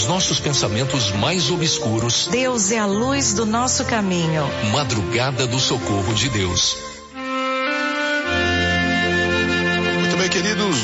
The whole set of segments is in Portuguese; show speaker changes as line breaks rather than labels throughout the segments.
nossos pensamentos mais obscuros.
Deus é a luz do nosso caminho.
Madrugada do Socorro de Deus.
Muito bem, queridos,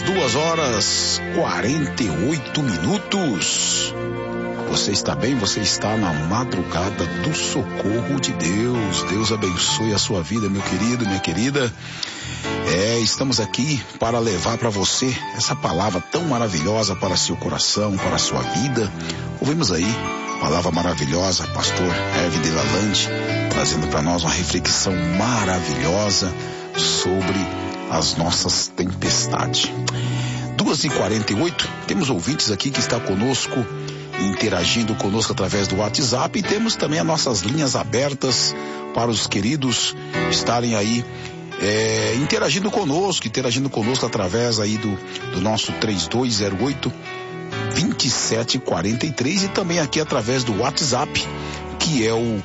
2h48. Você está bem? Você está na madrugada do Socorro de Deus. Deus abençoe a sua vida, meu querido, minha querida. Estamos aqui para levar para você essa palavra tão maravilhosa para seu coração, para a sua vida. Ouvimos aí, palavra maravilhosa, pastor Herve de Lalande, trazendo para nós uma reflexão maravilhosa sobre as nossas tempestades. 2h48, temos ouvintes aqui que estão conosco, interagindo conosco através do WhatsApp, e temos também as nossas linhas abertas para os queridos estarem aí interagindo conosco através aí do nosso 3208-2743, e também aqui através do WhatsApp, que é o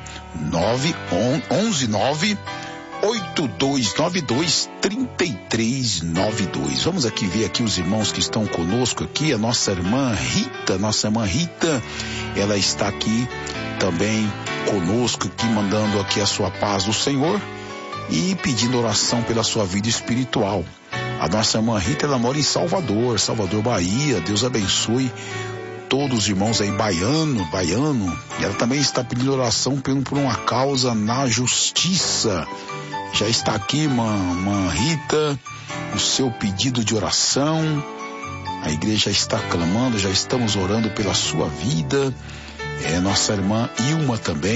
911-8292-3392. Vamos aqui ver aqui os irmãos que estão conosco aqui. A nossa irmã Rita, ela está aqui também conosco, aqui mandando aqui a sua paz do Senhor e pedindo oração pela sua vida espiritual. A nossa irmã Rita, ela mora em Salvador, Bahia. Deus abençoe todos os irmãos aí baiano. E ela também está pedindo oração por uma causa na justiça. Já está aqui, irmã Rita, o seu pedido de oração. A igreja está clamando, já estamos orando pela sua vida. Nossa irmã Ilma também,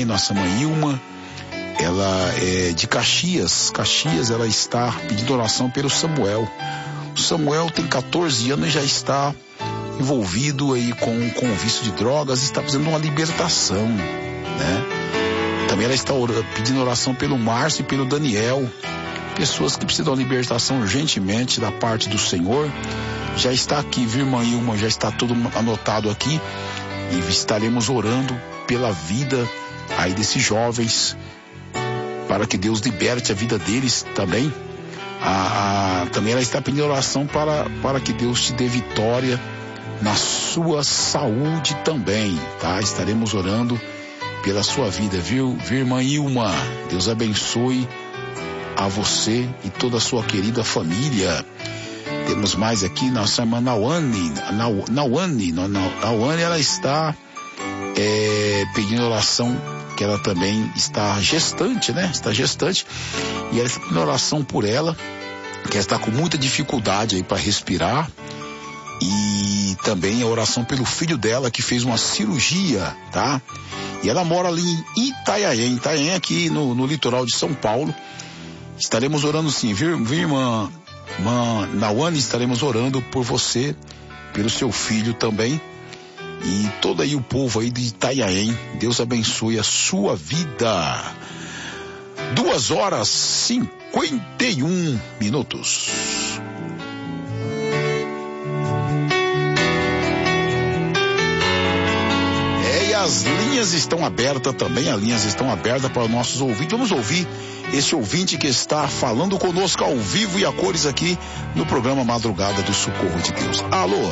ela é de Caxias, ela está pedindo oração pelo Samuel. O Samuel tem 14 anos e já está envolvido aí com o vício de drogas, está precisando de uma libertação, né? Também ela está pedindo oração pelo Márcio e pelo Daniel, pessoas que precisam de uma libertação urgentemente da parte do Senhor. Já está aqui, viu, irmã Ilma, já está tudo anotado aqui, e estaremos orando pela vida aí desses jovens, para que Deus liberte a vida deles também. Também ela está pedindo oração para que Deus te dê vitória na sua saúde também, tá? Estaremos orando pela sua vida, viu, irmã Ilma? Deus abençoe a você e toda a sua querida família. Temos mais aqui nossa irmã Nauane, ela está pedindo oração, que ela também está gestante, né? E ela está pedindo oração por ela, que ela está com muita dificuldade aí para respirar, e também a oração pelo filho dela, que fez uma cirurgia, tá? E ela mora ali em Itanhaém aqui no litoral de São Paulo. Estaremos orando sim, viu, irmã Nauane? Estaremos orando por você, pelo seu filho também, e todo aí o povo aí de Itanhaém. Deus abençoe a sua vida. 2h51. E as linhas estão abertas também, para os nossos ouvintes. Vamos ouvir esse ouvinte que está falando conosco ao vivo e a cores aqui no programa Madrugada do Socorro de Deus. Alô?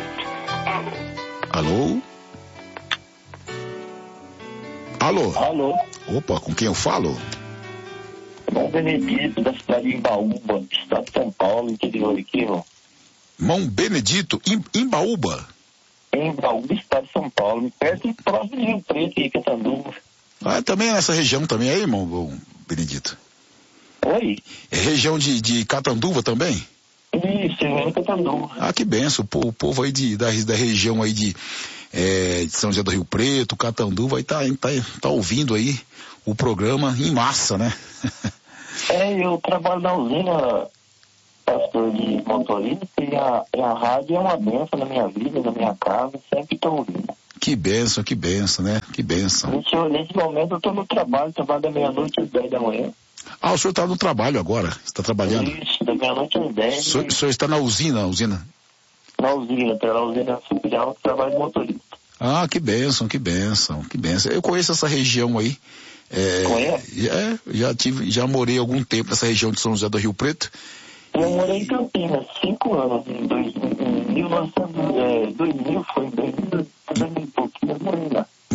Opa, com quem eu falo?
Mão Benedito, da cidade de Embaúba, estado de São Paulo, interior aqui, irmão.
Mão Benedito, Embaúba?
Embaúba, estado de São Paulo, perto próximo de Rio Preto e Catanduva.
Também é nessa região também aí, irmão Benedito?
Oi?
É região de Catanduva também?
Isso, é Catanduva.
Que benção, o povo aí da região aí de São José do Rio Preto, Catanduva, aí tá ouvindo aí o programa em massa, né?
Eu trabalho na usina, pastor, de motorista, e a rádio é uma bênção na minha vida, na minha casa, sempre estou ouvindo.
Que bênção, né? Que bênção.
Nesse momento eu estou no trabalho da meia-noite às 10 da manhã.
O senhor está no trabalho agora? Está trabalhando?
Isso, da meia-noite às 10.
O senhor está na usina?
Na usina, pela usina Supiral, trabalho de motorista.
Que bênção. Eu conheço essa região aí.
Conhece?
Já morei algum tempo nessa região de São José do Rio Preto.
Eu morei em Campinas, 5 anos, em 2000 foi em 2000 e pouquinho.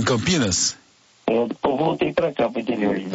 Campinas?
Eu voltei pra cá, pro interior.